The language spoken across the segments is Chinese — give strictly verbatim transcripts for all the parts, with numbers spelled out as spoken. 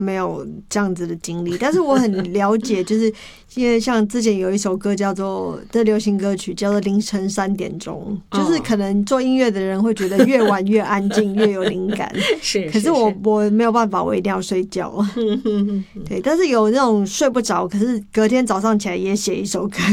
没有这样子的经历，但是我很了解，就是因为像之前有一首歌叫做的流行歌曲叫做凌晨三点钟，就是可能做音乐的人会觉得越晚越安静，越有灵感。 是， 可是我我没有办法，我一定要睡觉。对，但是有那种睡不着，可是隔天早上起来也写一首歌。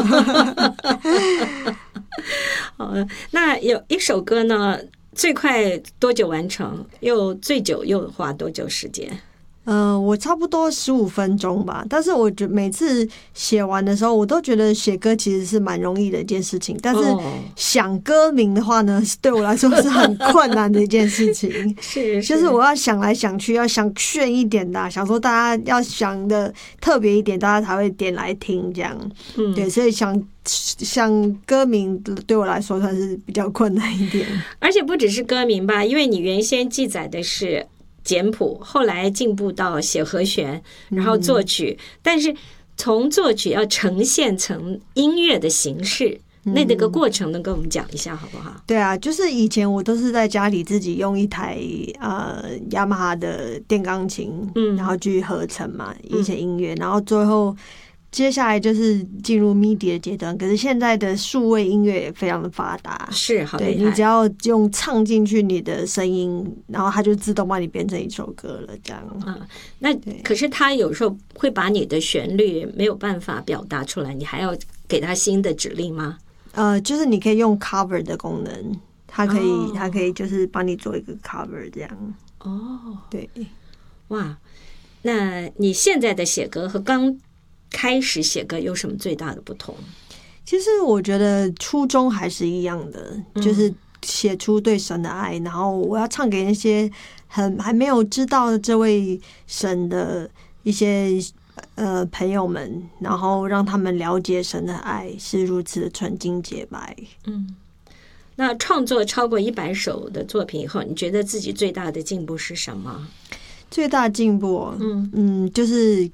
好，那有一首歌呢，最快多久完成？又最久又花多久时间？ 嗯、呃，我差不多十五分钟吧。但是我觉得每次写完的时候，我都觉得写歌其实是蛮容易的一件事情。但是想歌名的话呢，对我来说是很困难的一件事情。 是, 是， 就是我要想来想去，要想炫一点的、啊，想说大家要想的特别一点，大家才会点来听这样。嗯，对，所以想想歌名对我来说算是比较困难一点。 而且不只是歌名吧，因为你原先记载的是简谱，后来进步到写和弦，然后作曲，嗯、但是从作曲要呈现成音乐的形式，嗯、那这个过程能跟我们讲一下好不好？ 对啊，就是以前我都是在家里自己用一台呃雅马哈的电钢琴，嗯，然后去合成嘛一些音乐，嗯、然后最后。接下来就是进入 M I D I 的阶段，可是现在的数位音乐也非常的发达， 是好厉害。 对，你只要用唱进去你的声音，然后它就自动帮你编成一首歌了，这样。 啊，那可是它有时候会把你的旋律没有办法表达出来，你还要给它新的指令吗？ 呃，就是你可以用 cover 的功能，它可以，哦、它可以就是帮你做一个 cover 这样。 哦， 对， 哇，那你现在的写歌和刚开始写歌有什么最大的不同？ 其实我觉得初衷还是一样的，嗯、就是写出对神的爱，然后我要唱给那些很还没有知道这位神的一些呃朋友们，然后让他们了解神的爱是如此的纯净洁白。 嗯，那创作超过一百首的作品以后，你觉得自己最大的进步是什么？ 最大进步，嗯嗯，就是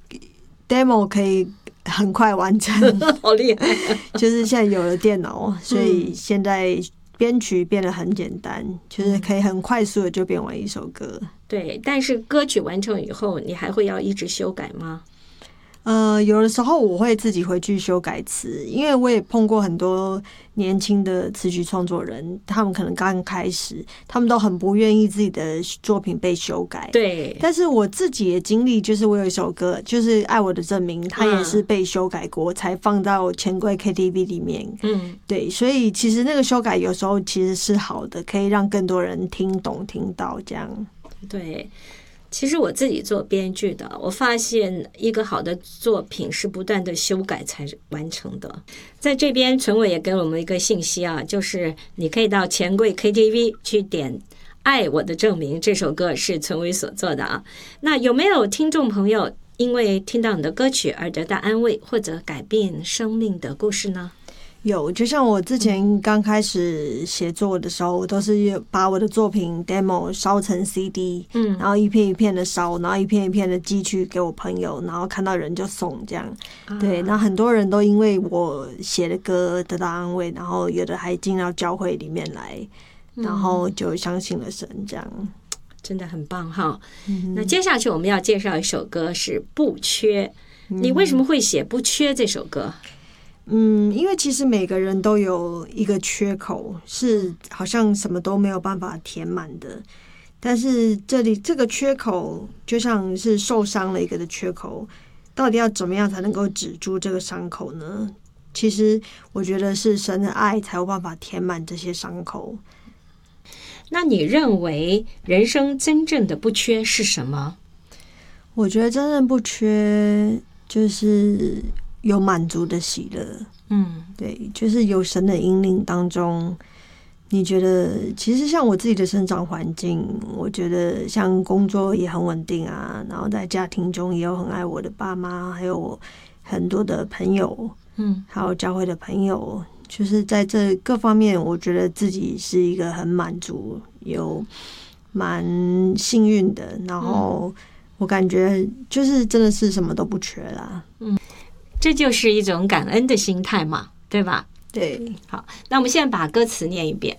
。demo 可以很快完成， 好厉害！ 就是现在有了电脑，所以现在编曲变得很简单，就是可以很快速的就编完一首歌。 对，但是歌曲完成以后，你还会要一直修改吗？ 呃，有的时候我会自己回去修改词，因为我也碰过很多年轻的词曲创作人，他们可能刚开始，他们都很不愿意自己的作品被修改。 对， 但是我自己的经历就是，我有一首歌，就是《爱我的证明》，它也是被修改过，才放到钱柜 K T V 里面。嗯，对，所以其实那个修改有时候其实是好的，可以让更多人听懂、听到这样。 对。其实我自己做编剧的，我发现一个好的作品是不断的修改才完成的。在这边陈伟也给我们一个信息啊，就是你可以到钱柜 K T V 去点《爱我的证明》，这首歌是陈伟所做的啊。那有没有听众朋友因为听到你的歌曲而得到安慰或者改变生命的故事呢？ 有，就像我之前刚开始写作的时候，我都是把我的作品 demo 烧成 C D， 嗯，然后一片一片的烧，然后一片一片的寄去给我朋友，然后看到人就送这样。啊、对，那很多人都因为我写的歌得到安慰，然后有的还进到教会里面来，然后就相信了神，这样。 真的很棒哈！嗯、那接下去我们要介绍一首歌是《不缺》，你为什么会写《不缺》这首歌？ 嗯，因为其实每个人都有一个缺口，是好像什么都没有办法填满的。但是这里这个缺口就像是受伤了一个的缺口，到底要怎么样才能够止住这个伤口呢？其实我觉得是神的爱才有办法填满这些伤口。 那你认为人生真正的不缺是什么？ 我觉得真正不缺就是有满足的喜乐。嗯，对，就是有神的引领当中，你觉得其实像我自己的生长环境，我觉得像工作也很稳定啊，然后在家庭中也有很爱我的爸妈，还有很多的朋友，嗯，还有教会的朋友，就是在这各方面，我觉得自己是一个很满足，有蛮幸运的，然后我感觉就是真的是什么都不缺啦。嗯， 这就是一种感恩的心态嘛，对吧？ 对。 好，那我们现在把歌词念一遍。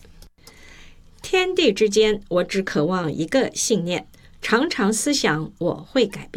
天地之间，我只渴望一个信念，常常思想我会改变。